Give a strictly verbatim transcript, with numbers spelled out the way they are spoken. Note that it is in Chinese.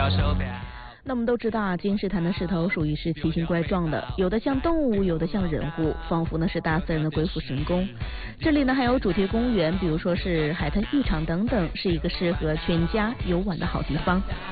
表手表。 那我们都知道啊，金石潭的石头属于是奇形怪状的，有的像动物，有的像人物，仿佛呢是大自然的鬼斧神工。这里呢还有主题公园，比如说是海滩浴场等等，是一个适合全家游玩的好地方。